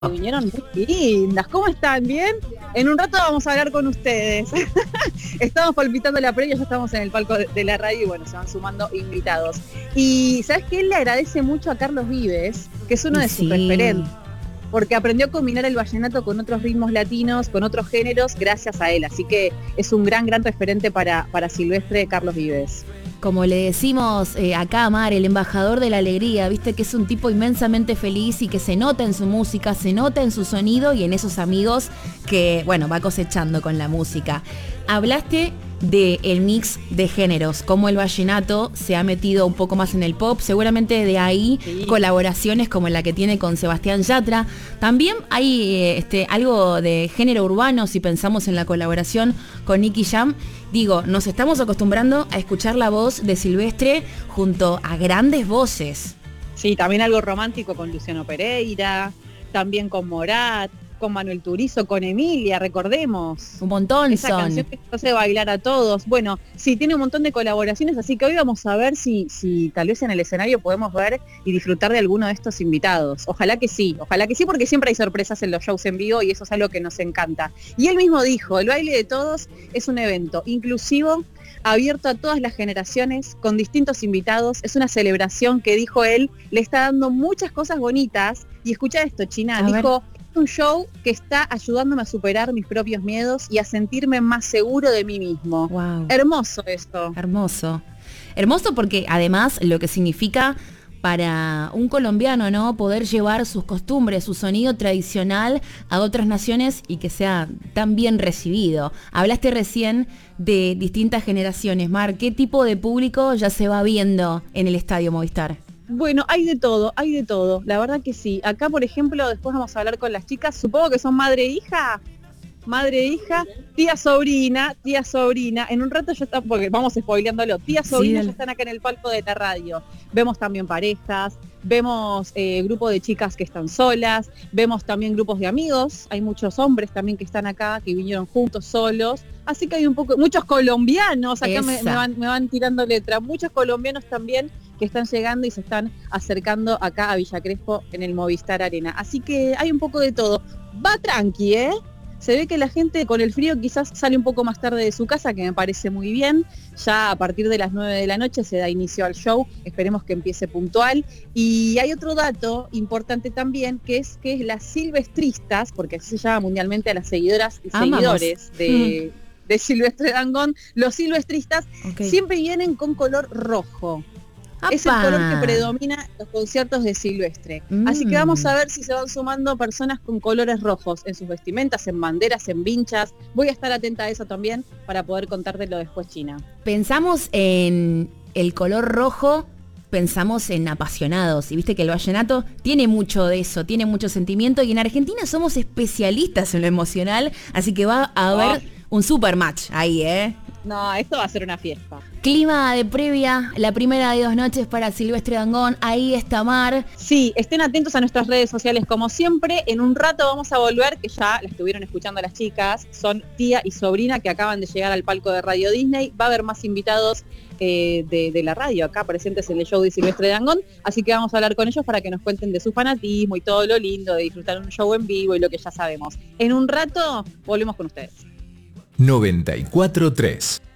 Que vinieron muy lindas. ¿Cómo están? ¿Bien? En un rato vamos a hablar con ustedes. Estamos palpitando la previa, ya estamos en el palco de la radio y bueno, se van sumando invitados. Y ¿sabes qué? Él le agradece mucho a Carlos Vives, que es uno de sus referentes, porque aprendió a combinar el vallenato con otros ritmos latinos, con otros géneros, gracias a él. Así que es un gran referente para Silvestre Carlos Vives. Como le decimos acá a Mar, el embajador de la alegría, viste que es un tipo inmensamente feliz y que se nota en su música, se nota en su sonido y en esos amigos que, bueno, va cosechando con la música. Hablaste del mix de géneros, cómo el vallenato se ha metido un poco más en el pop, seguramente de ahí colaboraciones como la que tiene con Sebastián Yatra. También hay algo de género urbano, si pensamos en la colaboración con Nicky Jam. Digo, nos estamos acostumbrando a escuchar la voz de Silvestre junto a grandes voces. Sí, también algo romántico con Luciano Pereira, también con Morat, con Manuel Turizo, con Emilia, recordemos. Un montón esa son. Canción que nos hace bailar a todos. Bueno, sí, tiene un montón de colaboraciones, así que hoy vamos a ver si tal vez en el escenario podemos ver y disfrutar de alguno de estos invitados. Ojalá que sí, porque siempre hay sorpresas en los shows en vivo y eso es algo que nos encanta. Y él mismo dijo, el baile de todos es un evento inclusivo, abierto a todas las generaciones, con distintos invitados. Es una celebración que, dijo él, le está dando muchas cosas bonitas. Y escucha esto, China, dijo, es un show que está ayudándome a superar mis propios miedos y a sentirme más seguro de mí mismo. Wow. Hermoso esto. Hermoso. Hermoso porque además lo que significa para un colombiano, ¿no? Poder llevar sus costumbres, su sonido tradicional a otras naciones y que sea tan bien recibido. Hablaste recién de distintas generaciones. Mar, ¿qué tipo de público ya se va viendo en el Estadio Movistar? Bueno, hay de todo, la verdad que sí. Acá, por ejemplo, después vamos a hablar con las chicas, supongo que son madre e hija, tía sobrina. En un rato ya está, porque vamos spoileándolo, tía sobrina, ya están acá en el palco de la radio. Vemos también parejas, vemos grupo de chicas que están solas, vemos también grupos de amigos, hay muchos hombres también que están acá, que vinieron juntos, solos. Así que hay muchos colombianos, acá me van tirando letra, muchos colombianos también que están llegando y se están acercando acá a Villa Crespo en el Movistar Arena. Así que hay un poco de todo. Va tranqui, ¿eh? Se ve que la gente con el frío quizás sale un poco más tarde de su casa, que me parece muy bien. Ya a partir de las 9 de la noche se da inicio al show, esperemos que empiece puntual. Y hay otro dato importante también, que es las silvestristas, porque así se llama mundialmente a las seguidoras y seguidores de Silvestre Dangond, los silvestristas siempre vienen con color rojo. ¡Apa! Es el color que predomina en los conciertos de Silvestre. Así que vamos a ver si se van sumando personas con colores rojos en sus vestimentas, en banderas, en vinchas. Voy a estar atenta a eso también para poder contártelo después, China. Pensamos en el color rojo, pensamos en apasionados. Y viste que el vallenato tiene mucho de eso, tiene mucho sentimiento. Y en Argentina somos especialistas en lo emocional, así que va a haber un super match ahí, ¿eh? No, esto va a ser una fiesta. Clima de previa, la primera de 2 noches para Silvestre Dangond, ahí está Mar. Sí, estén atentos a nuestras redes sociales como siempre. En un rato vamos a volver, que ya la estuvieron escuchando las chicas, son tía y sobrina que acaban de llegar al palco de Radio Disney. Va a haber más invitados de la radio acá presentes en el show de Silvestre Dangond, así que vamos a hablar con ellos para que nos cuenten de su fanatismo y todo lo lindo de disfrutar un show en vivo y lo que ya sabemos. En un rato volvemos con ustedes. 94.3